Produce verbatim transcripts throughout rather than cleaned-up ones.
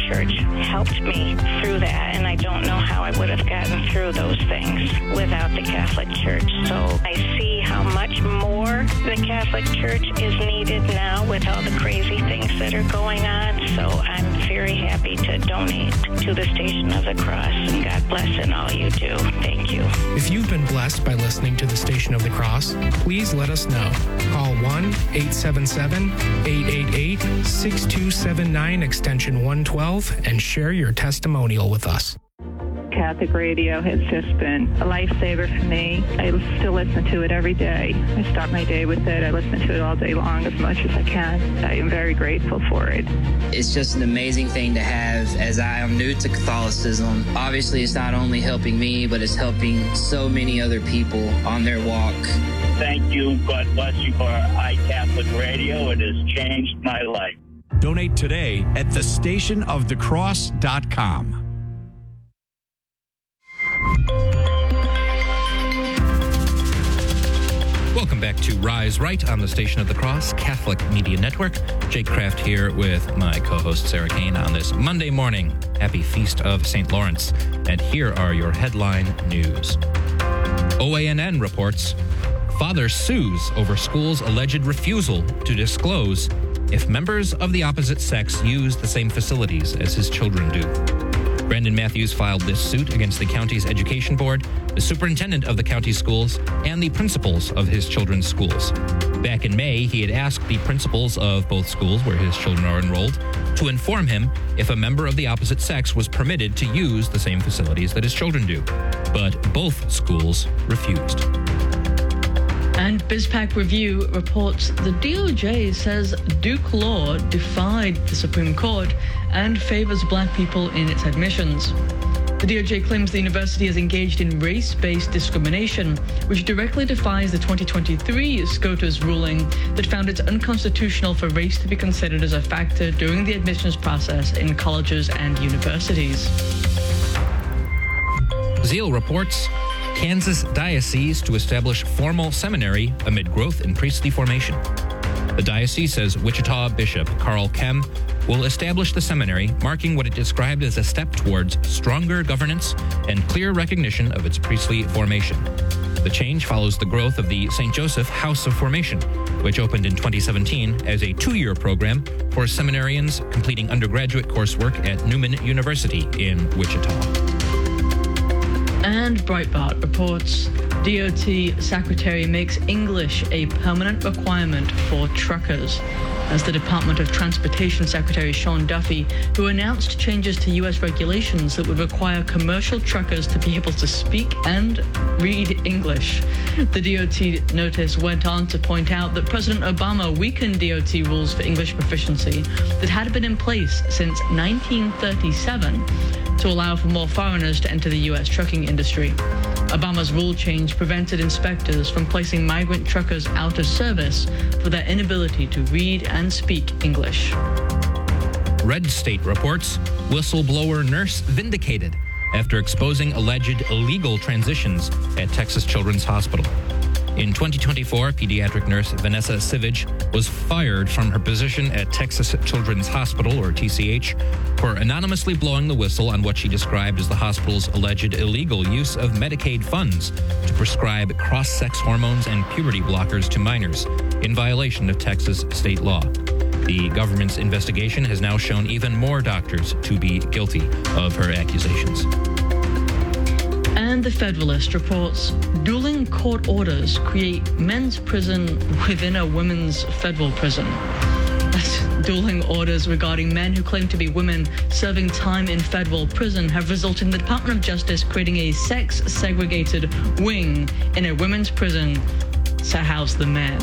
Church helped me through that, and I don't know how I would have gotten through those things without the Catholic Church. So I see how much more the Catholic Church is needed now with all the crazy things that are going on. So I'm very happy to donate to the Station of the Cross, and God bless in all you do. Thank you. If you've been blessed by listening to the Station of the Cross, please let us know. Call one eight seven seven, eight eight eight, six two seven nine, extension one twelve, and share your testimonial with us. Catholic radio has just been a lifesaver for me. I still listen to it every day. I start my day with it. I listen to it all day long as much as I can. I am very grateful for it. It's just an amazing thing to have, as I am new to Catholicism. Obviously, it's not only helping me, but it's helping so many other people on their walk. Thank you. God bless you for iCatholic Radio. It has changed my life. Donate today at the station of the cross dot com. Welcome back to Rise Right on the Station of the Cross Catholic Media Network. Jake Kraft here with my co-host Sarah Kane on this Monday morning. Happy Feast of Saint Lawrence. And here are your headline news. O A N N reports, father sues over school's alleged refusal to disclose if members of the opposite sex use the same facilities as his children do. Brandon Matthews filed this suit against the county's education board, the superintendent of the county schools, and the principals of his children's schools. Back in May, he had asked the principals of both schools where his children are enrolled to inform him if a member of the opposite sex was permitted to use the same facilities that his children do. But both schools refused. And BizPac Review reports the D O J says Duke Law defied the Supreme Court and favors black people in its admissions. The D O J claims the university is engaged in race-based discrimination, which directly defies the twenty twenty-three SCOTUS ruling that found it unconstitutional for race to be considered as a factor during the admissions process in colleges and universities. Zeal reports Kansas diocese to establish formal seminary amid growth in priestly formation. The diocese says Wichita Bishop Carl Kem will establish the seminary, marking what it described as a step towards stronger governance and clear recognition of its priestly formation. The change follows the growth of the Saint Joseph House of Formation, which opened in twenty seventeen as a two-year program for seminarians completing undergraduate coursework at Newman University in Wichita. And Breitbart reports D O T Secretary makes English a permanent requirement for truckers. As the Department of Transportation Secretary Sean Duffy, who announced changes to U S regulations that would require commercial truckers to be able to speak and read English. The D O T notice went on to point out that President Obama weakened D O T rules for English proficiency that had been in place since nineteen thirty-seven to allow for more foreigners to enter the U S trucking industry. Obama's rule change prevented inspectors from placing migrant truckers out of service for their inability to read and speak English. Red State reports whistleblower nurse vindicated after exposing alleged illegal transitions at Texas Children's Hospital. In twenty twenty-four, pediatric nurse Vanessa Sivage was fired from her position at Texas Children's Hospital, or T C H, for anonymously blowing the whistle on what she described as the hospital's alleged illegal use of Medicaid funds to prescribe cross-sex hormones and puberty blockers to minors, in violation of Texas state law. The government's investigation has now shown even more doctors to be guilty of her accusations. And the Federalist reports dueling court orders create men's prison within a women's federal prison. That's dueling orders regarding men who claim to be women serving time in federal prison have resulted in the Department of Justice creating a sex-segregated wing in a women's prison to house the men.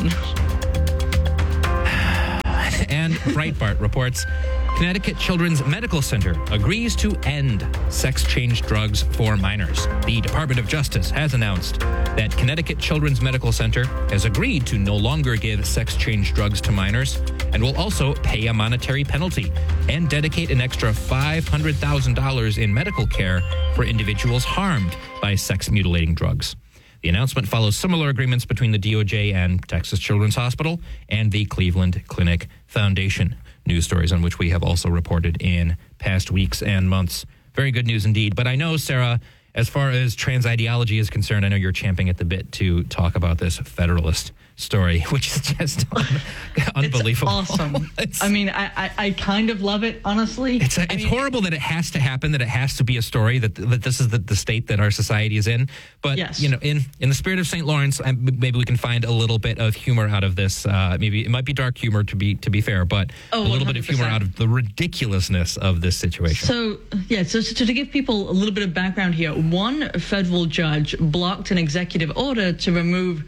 And Breitbart reports Connecticut Children's Medical Center agrees to end sex-change drugs for minors. The Department of Justice has announced that Connecticut Children's Medical Center has agreed to no longer give sex-change drugs to minors and will also pay a monetary penalty and dedicate an extra five hundred thousand dollars in medical care for individuals harmed by sex-mutilating drugs. The announcement follows similar agreements between the D O J and Texas Children's Hospital and the Cleveland Clinic Foundation. News stories on which we have also reported in past past weeks and months. Very good news indeed. But I know, Sarah, as far as trans ideology is concerned, I know you're champing at the bit to talk about this Federalist story, which is just un- unbelievable. It's awesome. it's, I mean, I, I, I kind of love it, honestly. It's, a, it's mean, horrible that it has to happen, that it has to be a story, that that this is the, the state that our society is in. But, yes. you know, in, in the spirit of Saint Lawrence, maybe we can find a little bit of humor out of this. Uh, maybe it might be dark humor, to be to be fair, but oh, a little one hundred percent. bit of humor out of the ridiculousness of this situation. So, yeah, so, so to give people a little bit of background here, one federal judge blocked an executive order to remove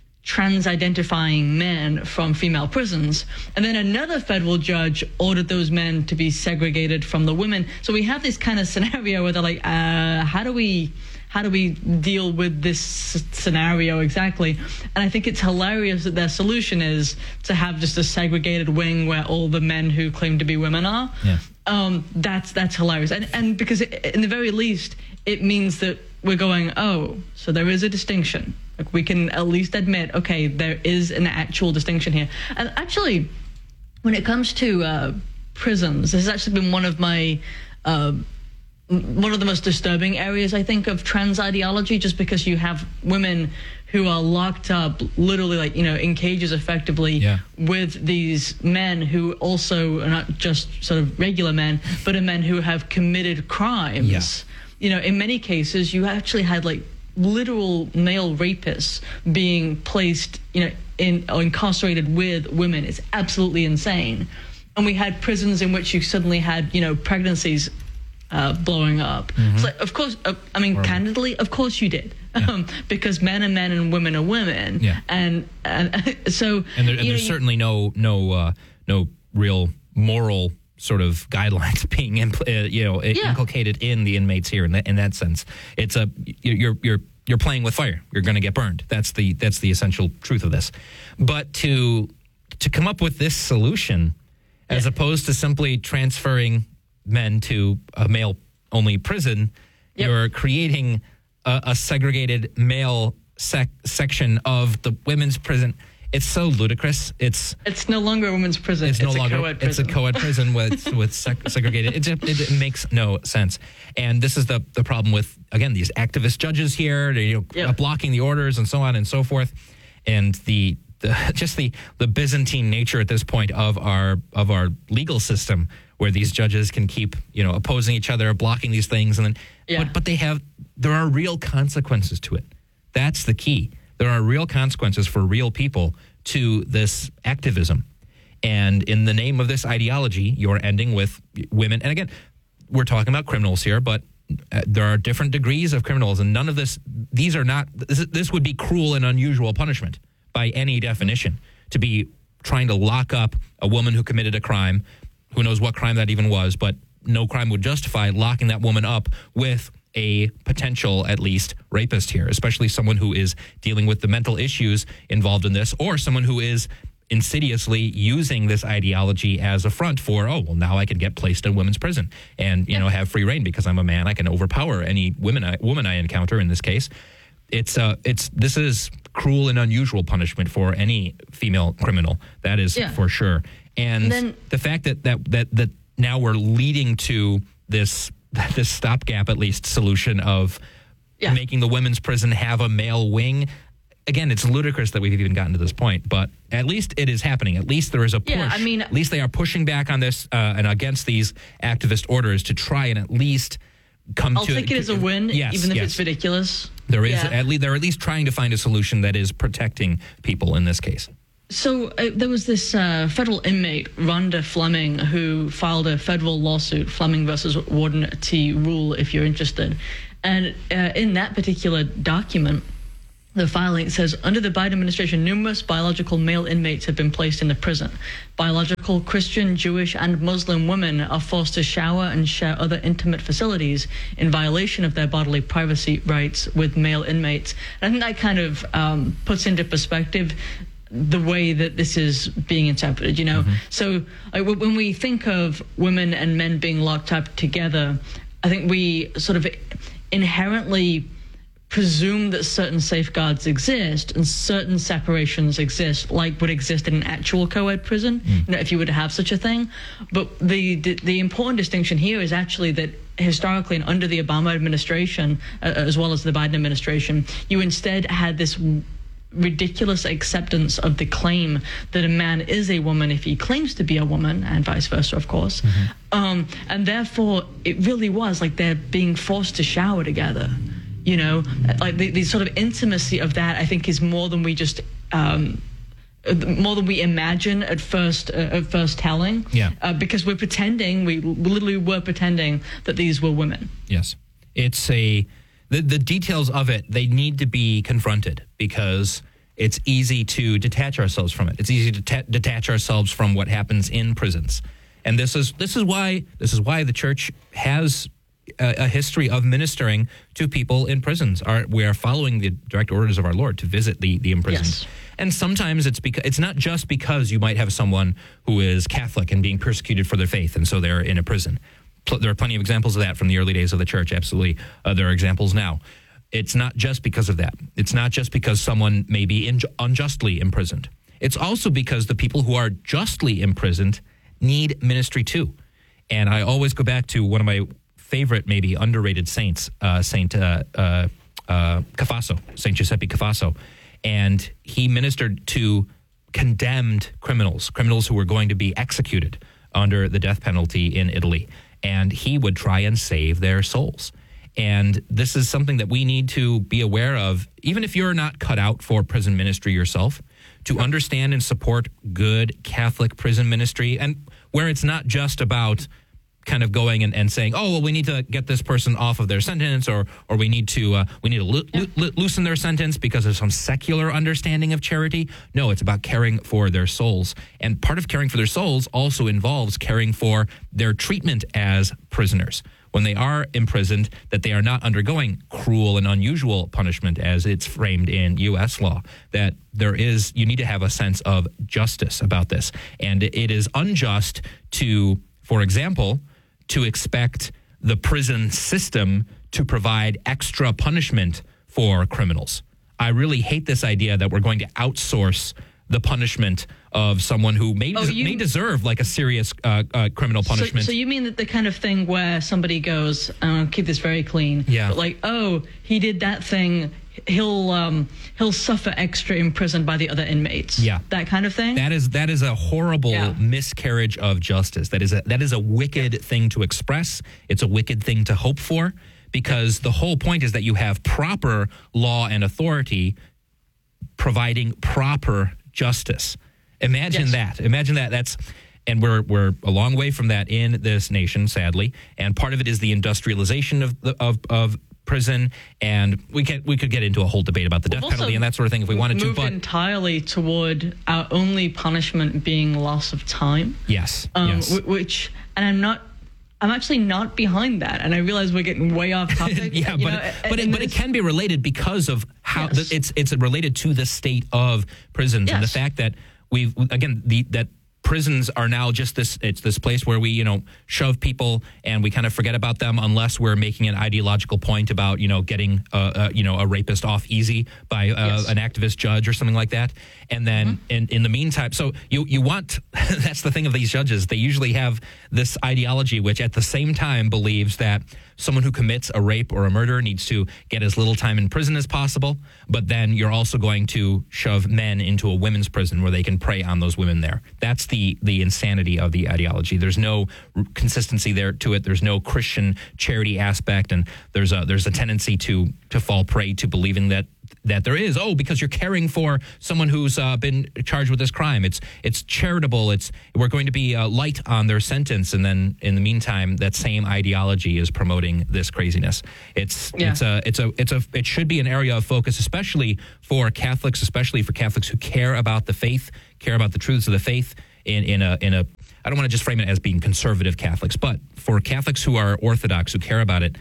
trans-identifying men from female prisons, and then another federal judge ordered those men to be segregated from the women. So we have this kind of scenario where they're like, uh, how do we how do we deal with this scenario exactly? And I think it's hilarious that their solution is to have just a segregated wing where all the men who claim to be women are. Yeah. Um, that's that's hilarious, and and because it, in the very least it means that we're going, oh, so there is a distinction. Like, we can at least admit, okay, there is an actual distinction here. And actually, when it comes to uh, prisons, this has actually been one of my, uh, one of the most disturbing areas, I think, of trans ideology, just because you have women who are locked up literally, like, you know, in cages effectively, yeah. with these men who also are not just sort of regular men, but are men who have committed crimes. Yeah. You know, in many cases, you actually had, like, literal male rapists being placed, you know, in or incarcerated with women. It's absolutely insane. And we had prisons in which you suddenly had, you know, pregnancies uh, blowing up. Mm-hmm. So, of course, uh, I mean, Horrible. candidly, of course you did. Yeah. Um, because men are men and women are women. Yeah. And, and so... And, there, and you there's know, certainly no no uh, no real moral sort of guidelines being impl- uh, you know yeah. inculcated in the inmates here in that, in that sense. It's a you're you're you're playing with fire. You're going to get burned. That's the that's the essential truth of this. But to to come up with this solution, as yeah. opposed to simply transferring men to a male only prison, yep. you're creating a, a segregated male sec- section of the women's prison. It's so ludicrous. It's it's no longer a women's prison. It's, it's no a longer. Co-ed prison. It's a co-ed prison with with seg- segregated. It, just, it, it makes no sense. And this is the the problem with, again, these activist judges here, you know, yep. blocking the orders and so on and so forth, and the, the just the the Byzantine nature at this point of our of our legal system, where these judges can keep, you know, opposing each other, blocking these things, and then yeah. but but they have there are real consequences to it. That's the key. There are real consequences for real people to this activism. And in the name of this ideology, you're ending with women. And again, we're talking about criminals here, but uh, there are different degrees of criminals. And none of this, these are not, this, this would be cruel and unusual punishment by any definition, to be trying to lock up a woman who committed a crime, who knows what crime that even was, but no crime would justify locking that woman up with a potential, at least, rapist here, especially someone who is dealing with the mental issues involved in this, or someone who is insidiously using this ideology as a front for, oh, well, now I can get placed in women's prison and, you yeah. know, have free reign because I'm a man. I can overpower any women I, woman I encounter in this case. It's uh, it's this is cruel and unusual punishment for any female criminal. That is yeah. for sure. And, and then, the fact that, that that that now we're leading to this this stopgap, at least, solution of yeah. making the women's prison have a male wing. Again, it's ludicrous that we've even gotten to this point, but at least it is happening. At least there is a push. Yeah, I mean, at least they are pushing back on this uh, and against these activist orders to try and at least come I'll to... I'll take it as a win, yes, even if yes. it's ridiculous. There is, yeah. at least, they're at least trying to find a solution that is protecting people in this case. So uh, there was this uh, federal inmate, Rhonda Fleming, who filed a federal lawsuit, Fleming versus Warden T. Rule, if you're interested. And uh, in that particular document, the filing says, under the Biden administration, numerous biological male inmates have been placed in the prison. Biological Christian, Jewish, and Muslim women are forced to shower and share other intimate facilities in violation of their bodily privacy rights with male inmates. And I think that kind of um, puts into perspective the way that this is being interpreted, you know? Mm-hmm. So like, when we think of women and men being locked up together, I think we sort of inherently presume that certain safeguards exist and certain separations exist, like would exist in an actual co-ed prison, mm. you know, if you were to have such a thing. But the, the the important distinction here is actually that historically and under the Obama administration, uh, as well as the Biden administration, you instead had this ridiculous acceptance of the claim that a man is a woman if he claims to be a woman, and vice versa, of course. Mm-hmm. Um, and therefore, it really was like they're being forced to shower together. You know, like the, the sort of intimacy of that, I think, is more than we just, um, more than we imagine at first, uh, at first telling. Yeah. Uh, because we're pretending, we literally were pretending that these were women. Yes. It's a, the, the details of it, they need to be confronted because it's easy to detach ourselves from it. It's easy to ta- detach ourselves from what happens in prisons. And this is, this is why, this is why the church has a history of ministering to people in prisons. Our, we are following the direct orders of our Lord to visit the, the imprisoned. Yes. And sometimes it's because it's not just because you might have someone who is Catholic and being persecuted for their faith, and so they're in a prison. There are plenty of examples of that from the early days of the church, absolutely. Uh, there are examples now. It's not just because of that. It's not just because someone may be in, unjustly imprisoned. It's also because the people who are justly imprisoned need ministry too. And I always go back to one of my favorite, maybe underrated saints, uh, Saint uh, uh, uh, Cafasso, Saint Giuseppe Cafasso. And he ministered to condemned criminals, criminals who were going to be executed under the death penalty in Italy. And he would try and save their souls. And this is something that we need to be aware of, even if you're not cut out for prison ministry yourself, to understand and support good Catholic prison ministry, and where it's not just about kind of going and, and saying, oh, well, we need to get this person off of their sentence, or or we need to uh, we need to lo- yeah. lo- loosen their sentence because of some secular understanding of charity. No, it's about caring for their souls. And part of caring for their souls also involves caring for their treatment as prisoners. When they are imprisoned, that they are not undergoing cruel and unusual punishment as it's framed in U S law, that there is, you need to have a sense of justice about this. And it is unjust to, for example, to expect the prison system to provide extra punishment for criminals. I really hate this idea that we're going to outsource the punishment of someone who may, oh, des- you, may deserve like a serious uh, uh, criminal punishment. So, so you mean that the kind of thing where somebody goes, I'll keep this very clean, yeah. but like, oh, he did that thing, he'll um, he'll suffer extra in prison by the other inmates. Yeah. That kind of thing? That is that is a horrible yeah. miscarriage of justice. That is a, that is a wicked yeah. thing to express. It's a wicked thing to hope for, because the whole point is that you have proper law and authority providing proper justice. Imagine yes. that. Imagine that. That's, and we're we're a long way from that in this nation, sadly. And part of it is the industrialization of the, of of prison. And we can we could get into a whole debate about the death We've penalty and that sort of thing if we wanted to. Moved But entirely toward our only punishment being loss of time. Yes. Um, yes. W- which, and I'm not. I'm actually not behind that, and I realize we're getting way off topic. yeah, you but know, it, but, it, this, but it can be related because of how yes. the, it's it's related to the state of prisons yes. and the fact that we've again the that prisons are now just this it's this place where we you know shove people and we kind of forget about them unless we're making an ideological point about you know getting uh, uh, you know a rapist off easy by uh, yes. an activist judge or something like that. And then mm-hmm. in, in the meantime, so you, you want, that's the thing of these judges, they usually have this ideology which at the same time believes that someone who commits a rape or a murder needs to get as little time in prison as possible, but then you're also going to shove men into a women's prison where they can prey on those women there. That's the, the insanity of the ideology. There's no consistency there to it. There's no Christian charity aspect, and there's a, there's a tendency to, to fall prey to believing that that there is, oh, because you're caring for someone who's uh, been charged with this crime. It's it's charitable. It's we're going to be uh, light on their sentence, and then in the meantime, that same ideology is promoting this craziness. It's yeah. it's a it's a it's a it should be an area of focus, especially for Catholics, especially for Catholics who care about the faith, care about the truths of the faith. In in a in a I don't want to just frame it as being conservative Catholics, but for Catholics who are Orthodox, who care about it.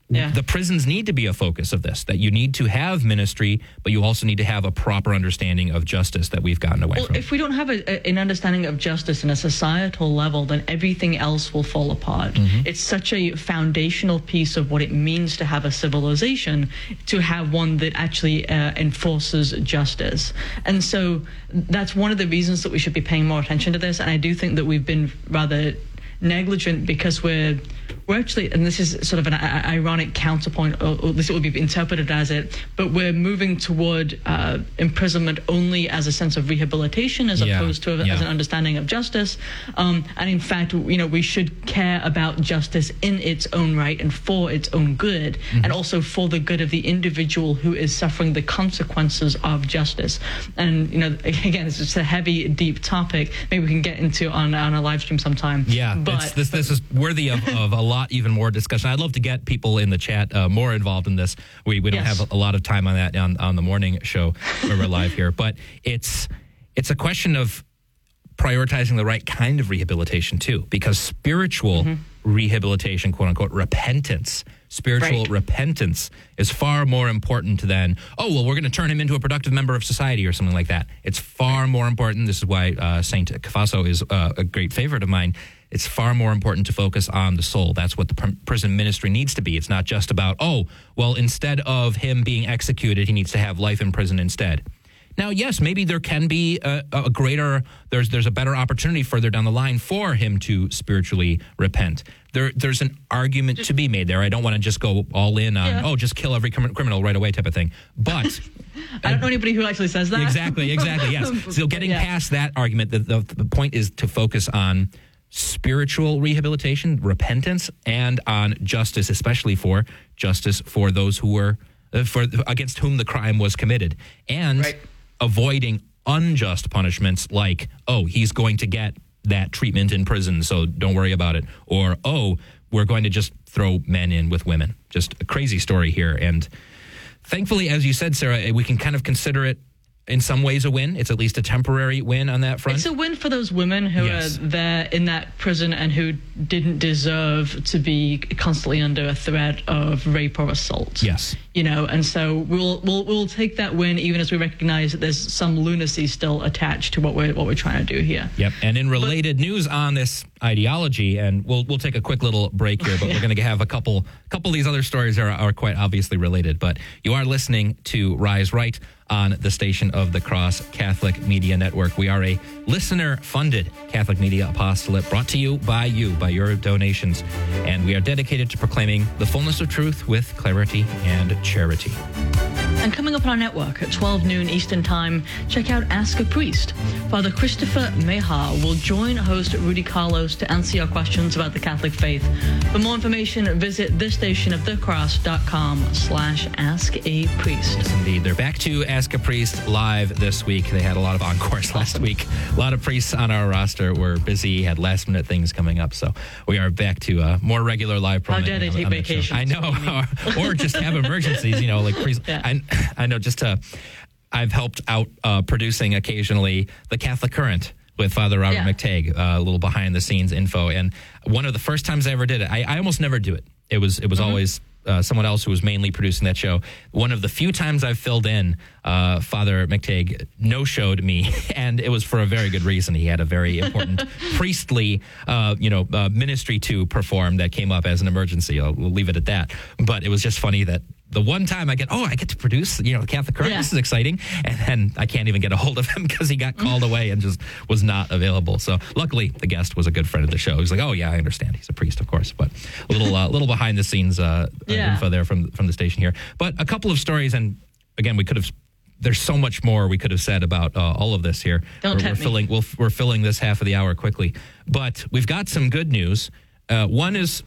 Yeah. The prisons need to be a focus of this, that you need to have ministry, but you also need to have a proper understanding of justice that we've gotten away well, from. If we don't have a, a, an understanding of justice in a societal level, then everything else will fall apart. Mm-hmm. It's such a foundational piece of what it means to have a civilization, to have one that actually uh, enforces justice. And so that's one of the reasons that we should be paying more attention to this. And I do think that we've been rather negligent because we're we're actually, and this is sort of an a- ironic counterpoint, or, or at least it would be interpreted as it, but we're moving toward uh, imprisonment only as a sense of rehabilitation as yeah. opposed to a, yeah. as an understanding of justice. Um, and in fact, you know, we should care about justice in its own right and for its own good, mm-hmm. and also for the good of the individual who is suffering the consequences of justice. And, you know, again, it's just a heavy, deep topic. Maybe we can get into on, on a live stream sometime. Yeah, but it's, this this is worthy of, of a lot, even more discussion. I'd love to get people in the chat uh, more involved in this. We we don't Yes. have a, a lot of time on that on, on the morning show where we're live here, but it's it's a question of prioritizing the right kind of rehabilitation too, because spiritual mm-hmm. rehabilitation, quote unquote, repentance, spiritual right. repentance is far more important than, oh, well, we're going to turn him into a productive member of society or something like that. It's far more important. This is why uh, Saint Cafasso is uh, a great favorite of mine. It's far more important to focus on the soul. That's what the pr- prison ministry needs to be. It's not just about, oh, well, instead of him being executed, he needs to have life in prison instead. Now, yes, maybe there can be a, a greater, there's there's a better opportunity further down the line for him to spiritually repent. There, There's an argument to be made there. I don't want to just go all in on, yeah. oh, just kill every crim- criminal right away type of thing. But I don't know anybody who actually says that. Exactly, exactly, yes. So getting yeah. past that argument, the, the, the point is to focus on spiritual rehabilitation, repentance, and on justice, especially for justice for those who were, uh, for against whom the crime was committed. And right. avoiding unjust punishments like, oh, he's going to get that treatment in prison, so don't worry about it. Or, oh, we're going to just throw men in with women. Just a crazy story here. And thankfully, as you said, Sarah, we can kind of consider it in some ways a win. It's at least a temporary win on that front. It's a win for those women who yes. are there in that prison and who didn't deserve to be constantly under a threat of rape or assault. Yes. You know, and so we'll we'll we'll take that win even as we recognize that there's some lunacy still attached to what we're what we're trying to do here. Yep. And in related but, news on this ideology, and we'll we'll take a quick little break here, but yeah. we're going to have a couple couple of these other stories are are quite obviously related. But you are listening to Rise Right on the Station of the Cross Catholic Media Network. We are a listener-funded Catholic media apostolate brought to you by you, by your donations. And we are dedicated to proclaiming the fullness of truth with clarity and charity. And coming up on our network at twelve noon Eastern Time, check out Ask a Priest. Father Christopher Mehar will join host Rudy Carlos to answer your questions about the Catholic faith. For more information, visit thestationofthecross.com slash ask a priest. Yes, indeed. They're back to Ask a Priest live this week. They had a lot of encores last week. A lot of priests on our roster were busy, had last minute things coming up. So we are back to uh, more regular live programming. How dare they take vacations? I know. or, or just have emergencies, you know, like priests. Yeah. I, I know just to, I've helped out uh, producing occasionally the Catholic Current with Father Robert yeah. McTagg, uh, a little behind the scenes info. And one of the first times I ever did it, I, I almost never do it. It was, it was mm-hmm. always uh, someone else who was mainly producing that show. One of the few times I've filled in, uh, Father McTagg no-showed me, and it was for a very good reason. He had a very important priestly, uh, you know, uh, ministry to perform that came up as an emergency. I'll we'll leave it at that. But it was just funny that the one time I get, oh, I get to produce, you know, the Catholic Current. Yeah. This is exciting. And then I can't even get a hold of him because he got called away and just was not available. So luckily, the guest was a good friend of the show. He's like, oh, yeah, I understand. He's a priest, of course. But a little uh, little behind the scenes uh, yeah. info there from, from the station here. But a couple of stories. And again, we could have, there's so much more we could have said about uh, all of this here. Don't we're, tempt we're filling, me. We'll, we're filling this half of the hour quickly. But we've got some good news. Uh, one is,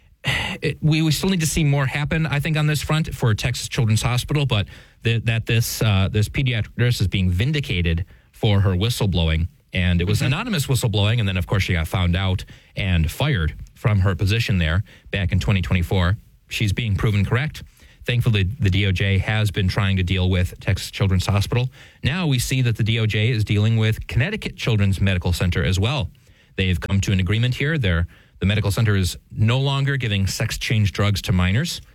It, we, we still need to see more happen, I think, on this front for Texas Children's Hospital, but the, that this uh, this pediatric nurse is being vindicated for her whistleblowing. And it was mm-hmm. anonymous whistleblowing, and then, of course, she got found out and fired from her position there back in twenty twenty-four. She's being proven correct. Thankfully, the D O J has been trying to deal with Texas Children's Hospital. Now we see that the D O J is dealing with Connecticut Children's Medical Center as well. They've come to an agreement here. They're The medical center is no longer giving sex change drugs to minors.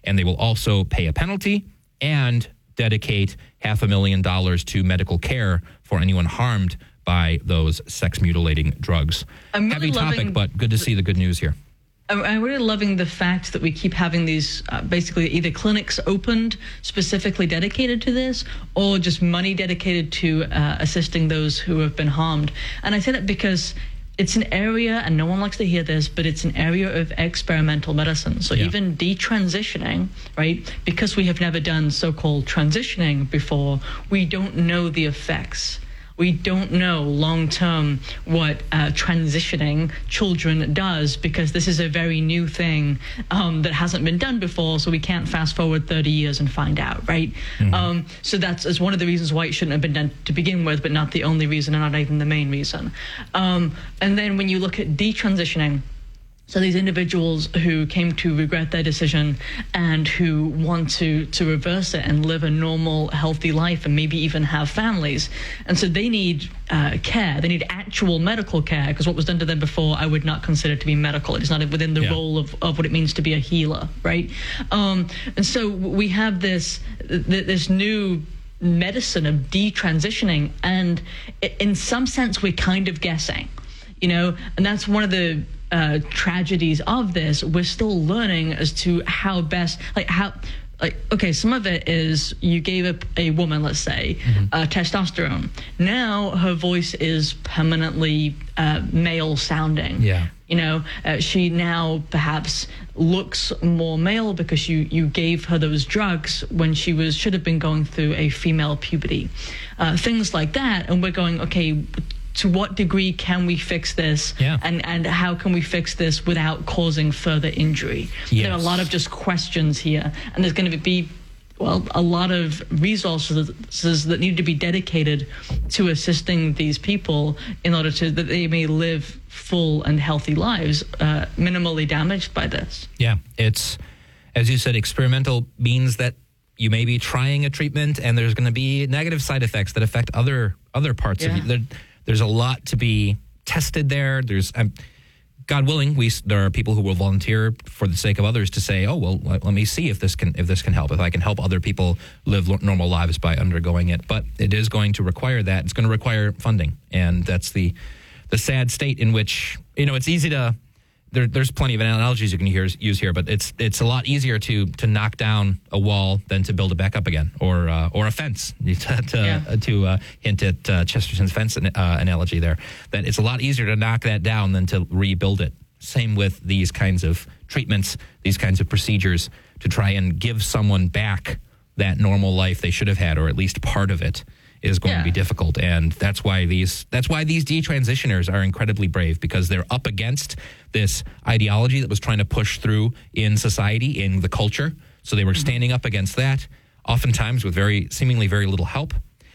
and they will also pay a penalty and dedicate half a million dollars to medical care for anyone harmed by those sex-mutilating drugs. I'm really Heavy topic, loving- but good to see the good news here. I'm I'm really loving the fact that we keep having these uh, basically either clinics opened specifically dedicated to this or just money dedicated to uh, assisting those who have been harmed. And I say that because it's an area, and no one likes to hear this, but it's an area of experimental medicine. So Yeah. even detransitioning, right, because we have never done so-called transitioning before, we don't know the effects. We don't know long-term what uh, transitioning children does, because this is a very new thing um, that hasn't been done before, so we can't fast forward thirty years and find out, right? Mm-hmm. Um, so that's is one of the reasons why it shouldn't have been done to begin with, but not the only reason and not even the main reason. Um, and then when you look at detransitioning, so these individuals who came to regret their decision and who want to, to reverse it and live a normal, healthy life and maybe even have families. And so they need uh, care. They need actual medical care, because what was done to them before I would not consider to be medical. It is not within the Yeah. role of, of what it means to be a healer, right? Um, and so we have this, th- this new medicine of detransitioning, and in some sense we're kind of guessing. You know, and that's one of the uh, tragedies of this. We're still learning as to how best, like how, like, okay, some of it is you gave a, a woman, let's say, mm-hmm. uh, testosterone. Now her voice is permanently uh, male sounding. Yeah. You know, uh, she now perhaps looks more male because you, you gave her those drugs when she was should have been going through a female puberty. Uh, things like that. And we're going, okay, to what degree can we fix this? Yeah. And, and how can we fix this without causing further injury? Yes. There are a lot of just questions here. And there's going to be, well, a lot of resources that need to be dedicated to assisting these people in order to that they may live full and healthy lives, uh, minimally damaged by this. Yeah, it's, as you said, experimental means that you may be trying a treatment and there's going to be negative side effects that affect other other parts Yeah. of you. There, there's a lot to be tested there. There's, um, God willing, we there are people who will volunteer for the sake of others to say, oh, well, let, let me see if this can if this can help, if I can help other people live lo- normal lives by undergoing it. But it is going to require that. It's going to require funding. And that's the the sad state in which, you know, it's easy to, there, there's plenty of analogies you can hear, use here, but it's it's a lot easier to to knock down a wall than to build it back up again, or uh, or a fence, to to, Yeah. to uh, hint at uh, Chesterton's fence uh, analogy there, that it's a lot easier to knock that down than to rebuild it. Same with these kinds of treatments, these kinds of procedures, to try and give someone back that normal life they should have had, or at least part of it, is going Yeah. to be difficult. And that's why these that's why these detransitioners are incredibly brave, because they're up against this ideology that was trying to push through in society, in the culture. So they were standing up against that, oftentimes with very seemingly very little help.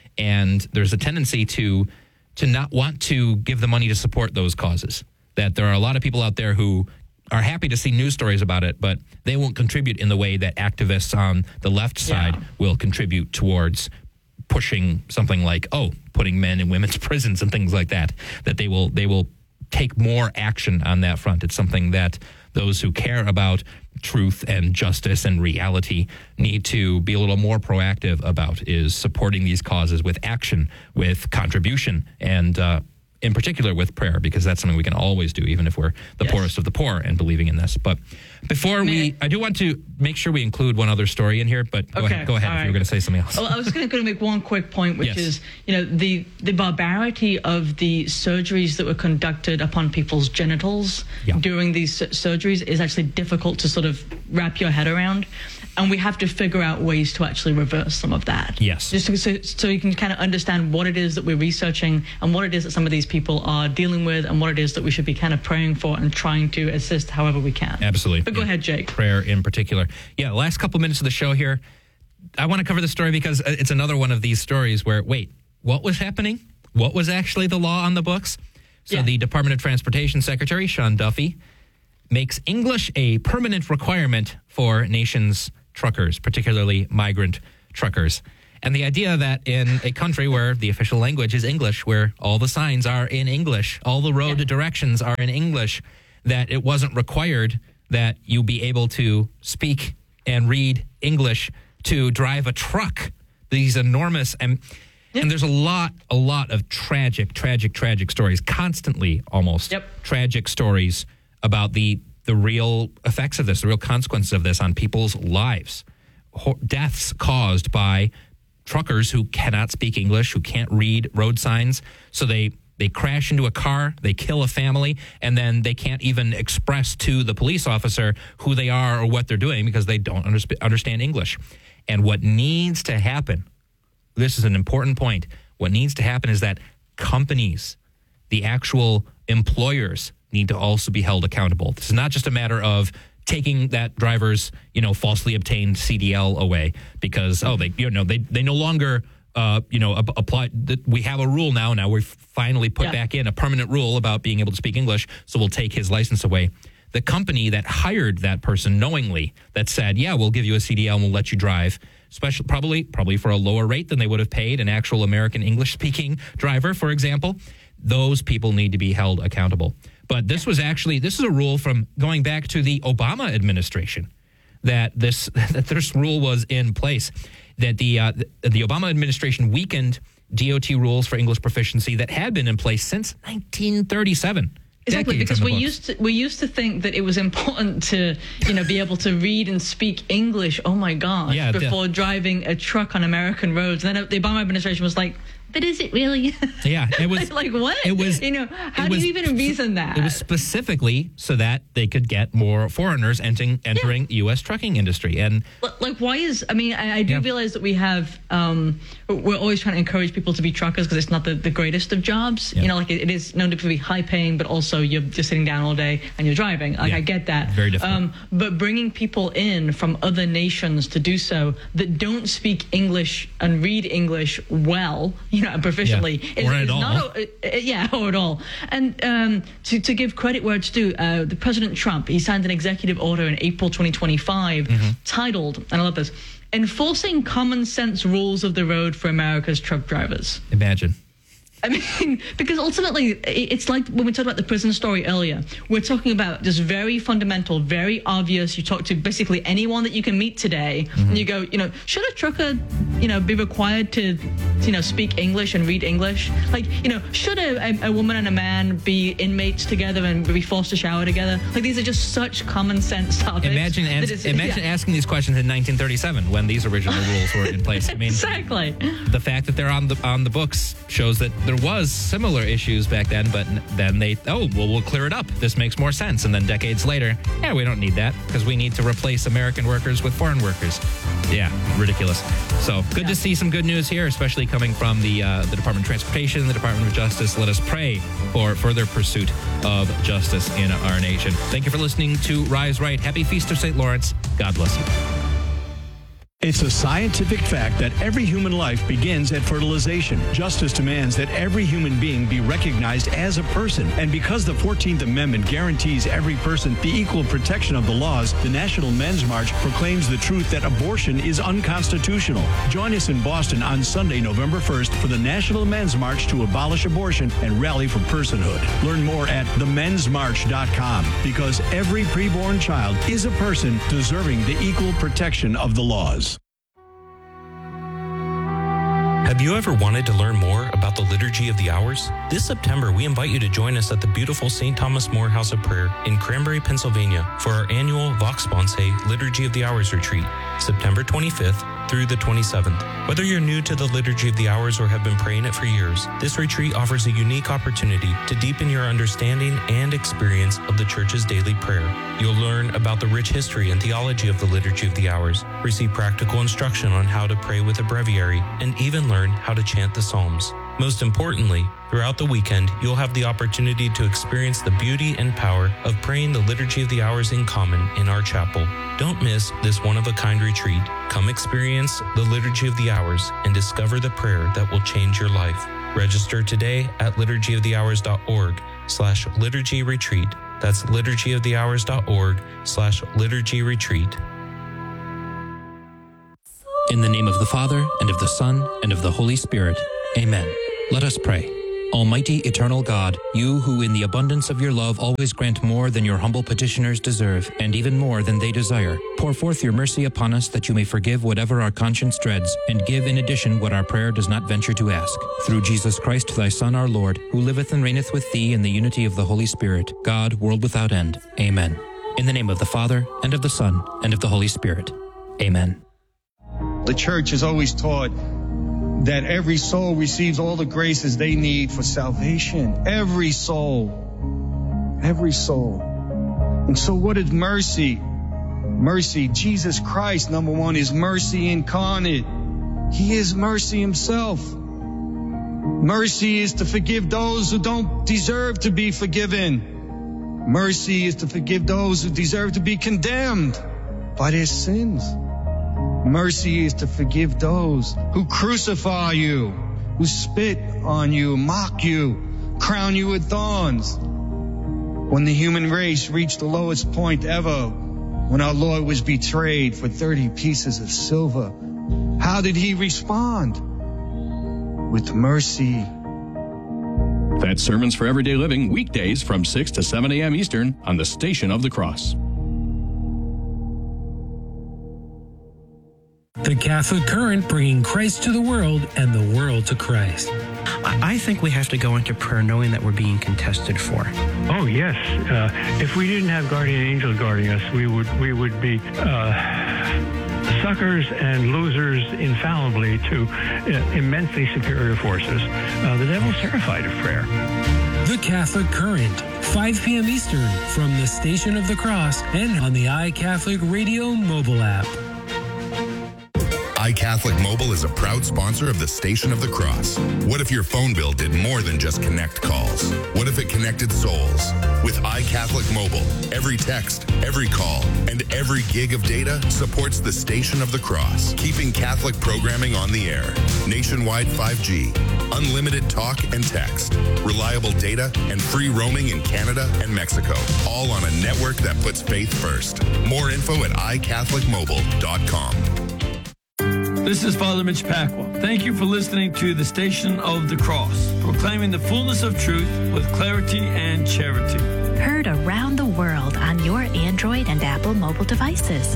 And there's a tendency to to not want to give the money to support those causes. That there are a lot of people out there who are happy to see news stories about it, but they won't contribute in the way that activists on the left side Yeah. will contribute towards pushing something like, oh, putting men in women's prisons and things like that, that they will they will take more action on that front. It's something that those who care about truth and justice and reality need to be a little more proactive about, is supporting these causes with action, with contribution, and uh, in particular with prayer, because that's something we can always do, even if we're the Yes. poorest of the poor, and believing in this. But before we, I do want to make sure we include one other story in here, but go Okay, ahead, go ahead all if you were right. going to say something else. Well, I was going to make one quick point, which Yes. is, you know, the the barbarity of the surgeries that were conducted upon people's genitals Yeah. during these su- surgeries is actually difficult to sort of wrap your head around. And we have to figure out ways to actually reverse some of that. Yes. Just so, so, so you can kind of understand what it is that we're researching and what it is that some of these people are dealing with and what it is that we should be kind of praying for and trying to assist however we can. Absolutely. But go Yeah. ahead, Jake. Prayer in particular. Yeah, last couple minutes of the show here, I want to cover the story because it's another one of these stories where, wait, what was happening? What was actually the law on the books? So Yeah. the Department of Transportation Secretary, Sean Duffy, makes English a permanent requirement for nation's truckers, particularly migrant truckers. And the idea that in a country where the official language is English, where all the signs are in English, all the road Yeah. directions are in English, that it wasn't required that you be able to speak and read English to drive a truck. These enormous and yep. and there's a lot, a lot of tragic, tragic, tragic stories, constantly almost yep. tragic stories about the the real effects of this, the real consequences of this on people's lives. Ho- deaths caused by truckers who cannot speak English, who can't read road signs, so they They crash into a car, they kill a family, and then they can't even express to the police officer who they are or what they're doing because they don't underst- understand English. And what needs to happen, this is an important point, what needs to happen is that companies, the actual employers, need to also be held accountable. This is not just a matter of taking that driver's, you know, falsely obtained C D L away because, oh, they, you know, they, they no longer... Uh, you know, apply. We have a rule now. Now we've finally put yeah. back in a permanent rule about being able to speak English. So we'll take his license away. The company that hired that person knowingly, that said, "Yeah, we'll give you a C D L and we'll let you drive," especially probably probably for a lower rate than they would have paid an actual American English speaking driver, for example. Those people need to be held accountable. But this was actually this is a rule from going back to the Obama administration that this that this rule was in place. That the, uh, the the Obama administration weakened D O T rules for English proficiency that had been in place since nineteen thirty-seven. Exactly, because we used to we used to think that it was important to, you know, be able to read and speak English. Oh my gosh! Yeah, before the, driving a truck on American roads. And then the Obama administration was like, "But is it really?" Yeah, it was like what? It was. You know, how do was, you even reason that? It was specifically so that they could get more foreigners entering entering yeah. U S trucking industry. And like, why is? I mean, I, I do yeah. realize that we have. Um, we're always trying to encourage people to be truckers because it's not the, the greatest of jobs. Yeah. You know, like it, it is known to be high paying, but also you're just sitting down all day and you're driving. Like yeah. I get that. Very different. Um, but bringing people in from other nations to do so that don't speak English and read English well, you know, proficiently, yeah. or is, at is all. Not a, uh, yeah, or at all. And um, to to give credit where it's due, uh, the President Trump he signed an executive order in April twenty twenty-five mm-hmm. titled, and I love this, "Enforcing Common Sense Rules of the Road for America's Truck Drivers." Imagine. I mean, because ultimately, it's like when we talked about the prison story earlier, we're talking about just very fundamental, very obvious. You talk to basically anyone that you can meet today, mm-hmm. and you go, you know, should a trucker, you know, be required to, you know, speak English and read English? Like, you know, should a, a, a woman and a man be inmates together and be forced to shower together? Like, these are just such common sense topics. Imagine, ans- imagine yeah. asking these questions in nineteen thirty-seven when these original rules were in place. I mean, exactly. The fact that they're on the on the books shows that there was similar issues back then, but then they, oh, well, we'll clear it up. This makes more sense. And then decades later, yeah, we don't need that because we need to replace American workers with foreign workers. Yeah, ridiculous. So good yeah. to see some good news here, especially coming from the uh, the Department of Transportation, the Department of Justice. Let us pray for further pursuit of justice in our nation. Thank you for listening to Rise Right. Happy Feast of Saint Lawrence. God bless you. It's a scientific fact that every human life begins at fertilization. Justice demands that every human being be recognized as a person. And because the fourteenth Amendment guarantees every person the equal protection of the laws, the National Men's March proclaims the truth that abortion is unconstitutional. Join us in Boston on Sunday, November first for the National Men's March to abolish abortion and rally for personhood. Learn more at the men's march dot com because every preborn child is a person deserving the equal protection of the laws. Have you ever wanted to learn more about the Liturgy of the Hours? This September, we invite you to join us at the beautiful Saint Thomas More House of Prayer in Cranberry, Pennsylvania for our annual Vox Sponse Liturgy of the Hours retreat, September twenty-fifth through the twenty-seventh. Whether you're new to the Liturgy of the Hours or have been praying it for years, this retreat offers a unique opportunity to deepen your understanding and experience of the Church's daily prayer. You'll learn about the rich history and theology of the Liturgy of the Hours, receive practical instruction on how to pray with a breviary, and even learn how to chant the Psalms. Most importantly, throughout the weekend, you'll have the opportunity to experience the beauty and power of praying the Liturgy of the Hours in common in our chapel. Don't miss this one-of-a-kind retreat. Come experience the Liturgy of the Hours and discover the prayer that will change your life. Register today at liturgy of the hours dot org slash liturgy retreat. That's liturgy of the hours dot org slash liturgy retreat. In the name of the Father, and of the Son, and of the Holy Spirit. Amen. Let us pray. Almighty, eternal God, you who in the abundance of your love always grant more than your humble petitioners deserve, and even more than they desire, pour forth your mercy upon us that you may forgive whatever our conscience dreads, and give in addition what our prayer does not venture to ask. Through Jesus Christ, thy Son, our Lord, who liveth and reigneth with thee in the unity of the Holy Spirit, God, world without end. Amen. In the name of the Father, and of the Son, and of the Holy Spirit. Amen. The church has always taught that every soul receives all the graces they need for salvation. Every soul. Every soul. And so what is mercy? Mercy, Jesus Christ, number one, is mercy incarnate. He is mercy himself. Mercy is to forgive those who don't deserve to be forgiven. Mercy is to forgive those who deserve to be condemned by their sins. Mercy is to forgive those who crucify you, who spit on you, mock you, crown you with thorns. When the human race reached the lowest point ever, when our Lord was betrayed for thirty pieces of silver, how did he respond? With mercy. That's Sermons for Everyday Living, weekdays from six to seven a.m. Eastern on the Station of the Cross. The Catholic Current, bringing Christ to the world and the world to Christ. I think we have to go into prayer knowing that we're being contested for. Oh, yes. Uh, if we didn't have guardian angels guarding us, we would we would be uh, suckers and losers infallibly to uh, immensely superior forces. Uh, the devil's terrified of prayer. The Catholic Current, five p.m. Eastern, from the Station of the Cross and on the iCatholic Radio mobile app. iCatholic Mobile is a proud sponsor of the Station of the Cross. What if your phone bill did more than just connect calls? What if it connected souls? With iCatholic Mobile, every text, every call, and every gig of data supports the Station of the Cross, keeping Catholic programming on the air. Nationwide five G, unlimited talk and text, reliable data, and free roaming in Canada and Mexico, all on a network that puts faith first. More info at i catholic mobile dot com. This is Father Mitch Pacwa. Thank you for listening to the Station of the Cross, proclaiming the fullness of truth with clarity and charity. Heard around the world on your Android and Apple mobile devices.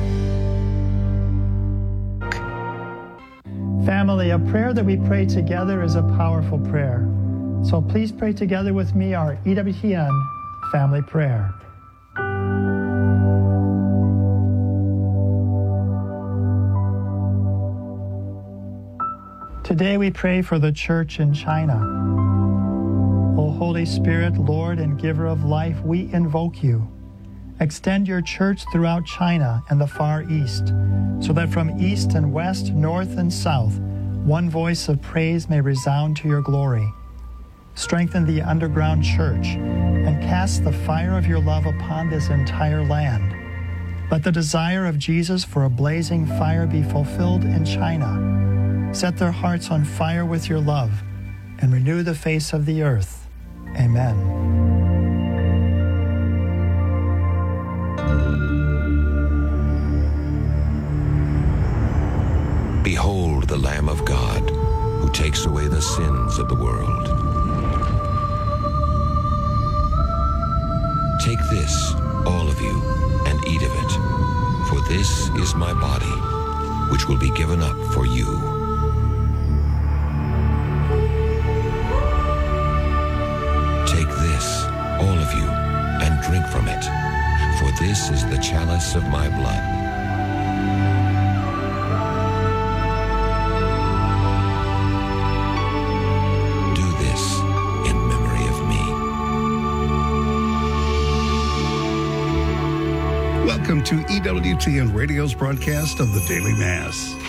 Family, a prayer that we pray together is a powerful prayer. So please pray together with me our E W T N family prayer. Today we pray for the church in China. O Holy Spirit, Lord and giver of life, we invoke you. Extend your church throughout China and the Far East, so that from east and west, north and south, one voice of praise may resound to your glory. Strengthen the underground church and cast the fire of your love upon this entire land. Let the desire of Jesus for a blazing fire be fulfilled in China. Set their hearts on fire with your love and renew the face of the earth. Amen. Behold the Lamb of God, who takes away the sins of the world. Take this, all of you, and eat of it, for this is my body, which will be given up for you. Take this, all of you, and drink from it, for this is the chalice of my blood. Do this in memory of me. Welcome to E W T N Radio's broadcast of the Daily Mass.